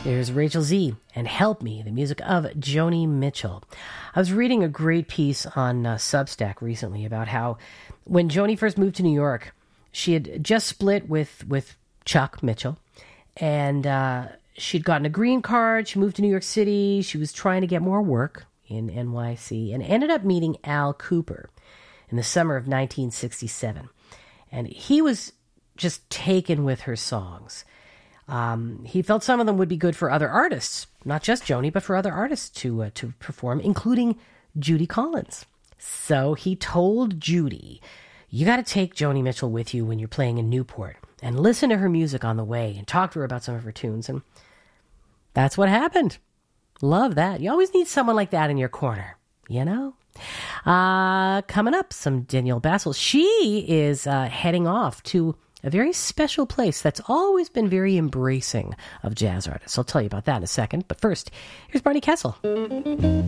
There's Rachel Z and Help Me, the music of Joni Mitchell. I was reading a great piece on Substack recently about how when Joni first moved to New York, she had just split with Chuck Mitchell, and she'd gotten a green card. She moved to New York City. She was trying to get more work in NYC and ended up meeting Al Cooper in the summer of 1967. And he was just taken with her songs. He felt some of them would be good for other artists, not just Joni, but for other artists to perform, including Judy Collins. So he told Judy, you got to take Joni Mitchell with you when you're playing in Newport and listen to her music on the way and talk to her about some of her tunes. And that's what happened. Love that. You always need someone like that in your corner, you know? Coming up, some Danielle Bassel. She is heading off to a very special place that's always been very embracing of jazz artists. I'll tell you about that in a second. But first, here's Barney Kessel.